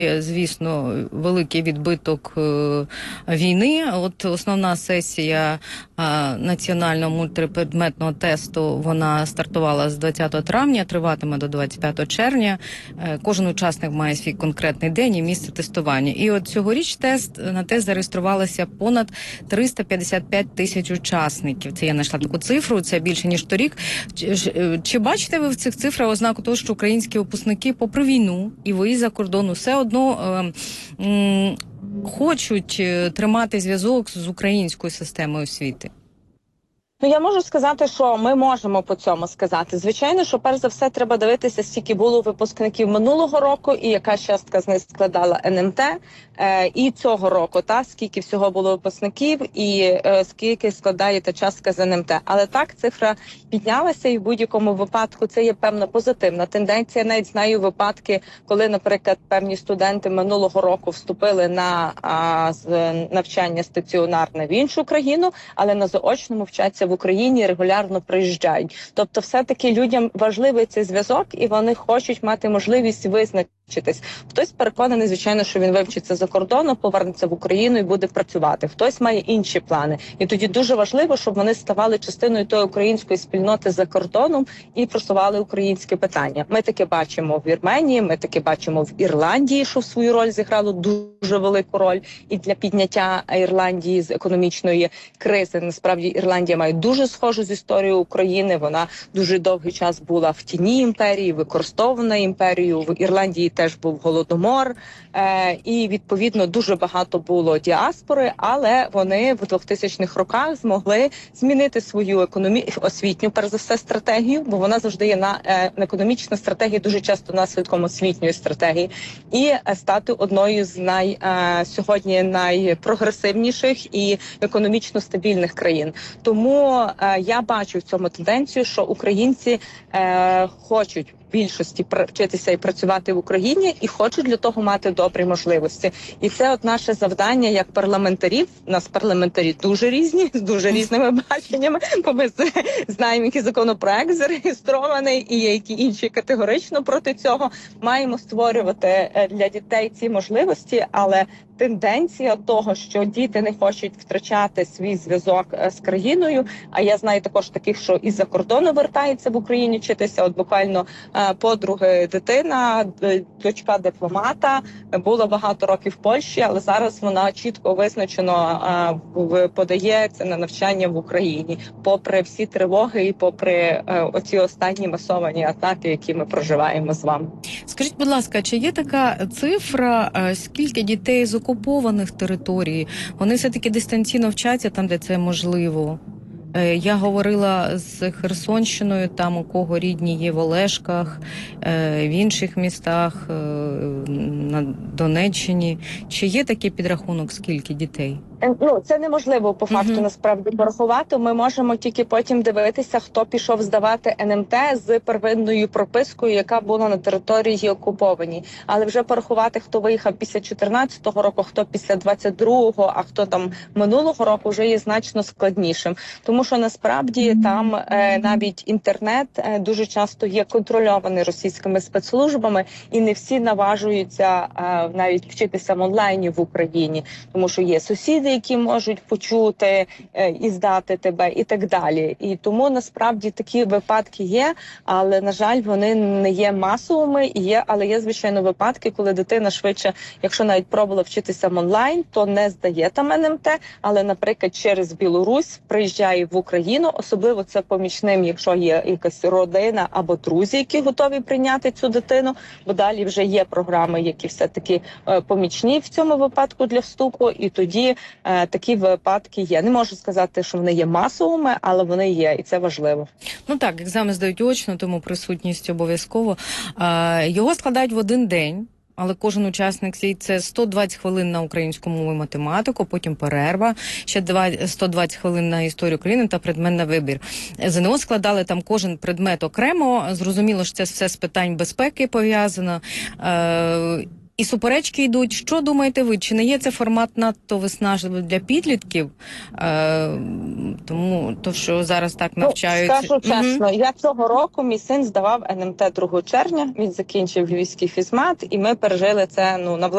звісно, великий відбиток війни. От основна сесія національного мультипредметного тесту, вона стартувала з 20 травня, триватиме до 25 червня. Кожен учасник має свій конкретний день і місце тестування. І от цьогоріч на тест зареєструвалося понад 355 тисяч учасників. Це я знайшла таку цифру, це більше, ніж торік. Чи бачите ви в цих цифрах ознаку того, що українські випускники, попри війну і виїзд за кордону, все одно хочуть тримати зв'язок з українською системою освіти? Ну, я можу сказати, що ми можемо по цьому сказати. Звичайно, що перш за все треба дивитися, скільки було випускників минулого року і яка частка з них складала НМТ, і цього року, скільки всього було випускників і скільки складає та частка з НМТ. Але так, цифра піднялася, і в будь-якому випадку це є певна позитивна тенденція. Навіть знаю випадки, коли, наприклад, певні студенти минулого року вступили на навчання стаціонарне в іншу країну, але на заочному вчаться в Україні, регулярно приїжджають. Тобто все-таки людям важливий цей зв'язок, і вони хочуть мати можливість визначитись. Хтось переконаний, звичайно, що він вивчиться за кордоном, повернеться в Україну і буде працювати. Хтось має інші плани. І тоді дуже важливо, щоб вони ставали частиною тої української спільноти за кордоном і просували українське питання. Ми таке бачимо в Вірменії, ми таке бачимо в Ірландії, що в свою роль зіграло дуже велику роль і для підняття Ірландії з економічної кризи. Насправді Ірландія має дуже схожу з історією України. Вона дуже довгий час була в тіні імперії, використована імперією. В Ірландії теж був голодомор, і відповідно дуже багато було діаспори, але вони в 2000-х роках змогли змінити свою освітню, перш за все, стратегію, бо вона завжди є економічна стратегія, дуже часто наслідком освітньої стратегії, і стати одною з сьогодні найпрогресивніших і економічно стабільних країн. Тому я бачу в цьому тенденцію, що українці хочуть в більшості вчитися і працювати в Україні, і хочуть для того мати добрі можливості. І це от наше завдання як парламентарів. У нас парламентарі дуже різні, з дуже різними баченнями, бо ми знаємо, який законопроект зареєстрований і які інші категорично проти цього. Маємо створювати для дітей ці можливості, але тенденція того, що діти не хочуть втрачати свій зв'язок з країною, а я знаю також таких, що із-за кордону вертаються в Україні вчитися. От буквально подруги дитина, дочка дипломата, була багато років в Польщі, але зараз вона чітко визначено подається на навчання в Україні, попри всі тривоги і попри оці останні масовані атаки, які ми проживаємо з вами. Скажіть, будь ласка, чи є така цифра, скільки дітей з окупованих територій, вони все-таки дистанційно вчаться там, де це можливо? Я говорила з Херсонщиною, там у кого рідні є в Олешках, в інших містах, на Донеччині. Чи є такий підрахунок, скільки дітей? Ну, це неможливо по факту насправді порахувати. Ми можемо тільки потім дивитися, хто пішов здавати НМТ з первинною пропискою, яка була на території окупованій. Але вже порахувати, хто виїхав після 14-го року, хто після 22-го, а хто там минулого року, вже є значно складнішим. Тому що насправді там навіть інтернет дуже часто є контрольований російськими спецслужбами, і не всі наважуються навіть вчитися в онлайні в Україні, тому що є сусіди, які можуть почути і здати тебе, і так далі. І тому насправді такі випадки є, але, на жаль, вони не є масовими, але є, звичайно, випадки, коли дитина швидше, якщо навіть пробувала вчитися в онлайн, то не здає там НМТ, але, наприклад, через Білорусь приїжджає в Україну, особливо це помічним, якщо є якась родина або друзі, які готові прийняти цю дитину, бо далі вже є програми, які все-таки помічні в цьому випадку для вступу, і тоді такі випадки є. Не можу сказати, що вони є масовими, але вони є, і це важливо. Ну так, екзамен здають очно, тому присутність обов'язково. Його складають в один день. Але кожен учасник свій, це 120 хвилин на українську мову і математику, потім перерва, ще 120 хвилин на історію країни та предмет на вибір. ЗНО складали там кожен предмет окремо. Зрозуміло, що це все з питань безпеки пов'язано. і суперечки йдуть. Що думаєте ви? Чи не є це формат надто виснажливий для підлітків? Тому що зараз так навчають. Скажу чесно, я цього року, мій син здавав НМТ 2 червня, він закінчив Львівський фізмат, і ми пережили це на